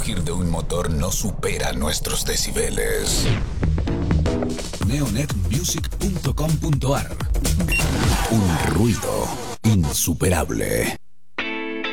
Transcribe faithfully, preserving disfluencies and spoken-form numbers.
rugir de un motor no supera nuestros decibeles. neonet music punto com punto ar. Un ruido insuperable.